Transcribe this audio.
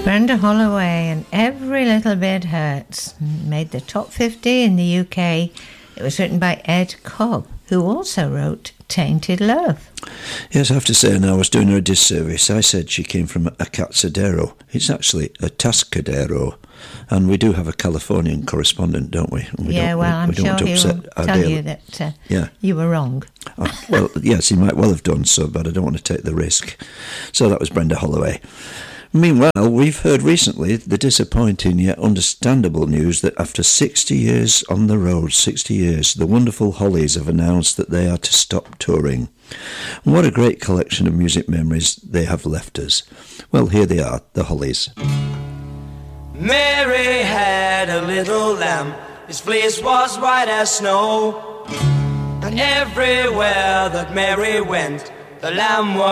Brenda Holloway and Every Little Bit Hurts made the top 50 in the UK. It was written by Ed Cobb, who also wrote Tainted Love. Yes, I have to say, and I was doing her a disservice. I said she came from a Cazadero. It's actually a Tascadero. And we do have a Californian correspondent, don't we? I'm sure he will tell you that you were wrong. Well, yes, he might well have done so, but I don't want to take the risk. So that was Brenda Holloway. Meanwhile, we've heard recently the disappointing yet understandable news that after 60 years on the road, 60 years, the wonderful Hollies have announced that they are to stop touring. And what a great collection of music memories they have left us. Well, here they are, the Hollies. Mary had a little lamb, his fleece was white as snow, and everywhere that Mary went, the lamb was